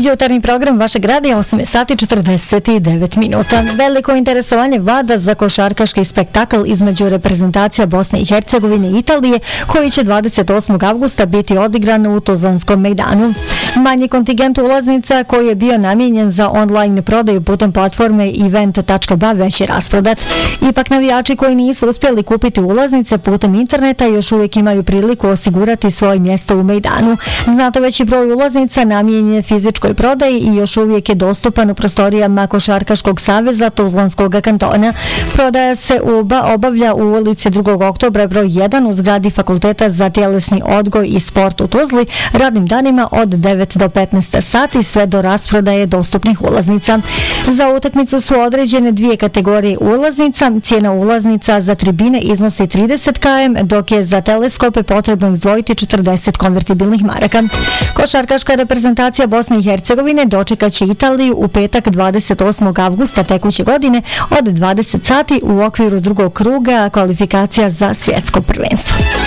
Jutarnji program vašeg radija 8 sati 49 minuta. Veliko interesovanje vlada za košarkaški spektakl između reprezentacija Bosne i Hercegovine i Italije, koji će 28. avgusta biti odigran u Tuzlanskom mejdanu. Manji kontingent ulaznica koji je bio namijenjen za online prodaju putem platforme event.ba već je rasprodat. Ipak navijači koji nisu uspjeli kupiti ulaznice putem interneta još uvijek imaju priliku osigurati svoje mjesto u mejdanu. Znatno veći broj ulaznica namijenjen je fizičkoj prodaji i još uvijek je dostupan u prostorijama Košarkaškog saveza Tuzlanskog kantona. Prodaja se obavlja u ulici 2. oktobra broj 1 u zgradi Fakulteta za tjelesni odgoj i sport u Tuzli radnim danima od 9 do 15 sati sve do rasprodaje dostupnih ulaznica. Za utakmicu su određene dvije kategorije ulaznica. Cijena ulaznica za tribine iznosi 30 km, dok je za teleskope potrebno izdvojiti 40 konvertibilnih maraka. Košarkaška reprezentacija Bosne i Hercegovine dočekat će Italiju u petak 28. avgusta tekuće godine od 20 sati u okviru drugog kruga kvalifikacija za svjetsko prvenstvo.